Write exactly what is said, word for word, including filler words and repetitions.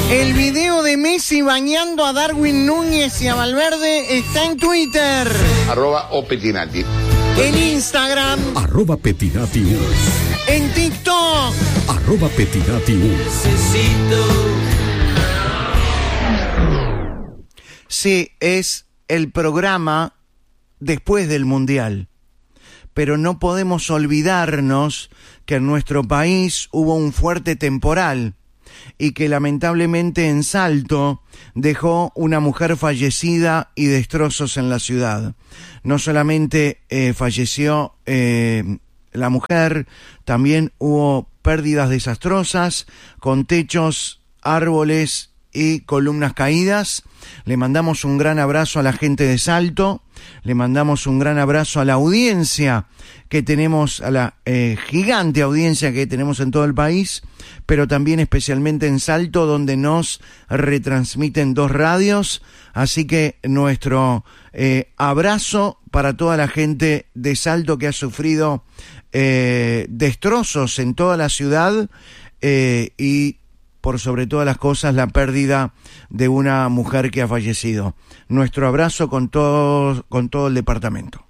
El video de Messi bañando a Darwin Núñez y a Valverde está en Twitter. Arroba o Petinati. En Instagram. Arroba Petinati uno. En TikTok. Arroba Petinati uno. Sí, es el programa después del Mundial. Pero no podemos olvidarnos que en nuestro país hubo un fuerte temporal y que lamentablemente en Salto dejó una mujer fallecida y destrozos en la ciudad. No solamente eh, falleció eh, la mujer, también hubo pérdidas desastrosas con techos, árboles y columnas caídas. Le mandamos un gran abrazo a la gente de Salto, le mandamos un gran abrazo a la audiencia que tenemos, a la eh, gigante audiencia que tenemos en todo el país, pero también especialmente en Salto, donde nos retransmiten dos radios. Así que nuestro eh, abrazo para toda la gente de Salto que ha sufrido eh, destrozos en toda la ciudad eh, y por sobre todas las cosas la pérdida de una mujer que ha fallecido. Nuestro abrazo con todo, con todo el departamento.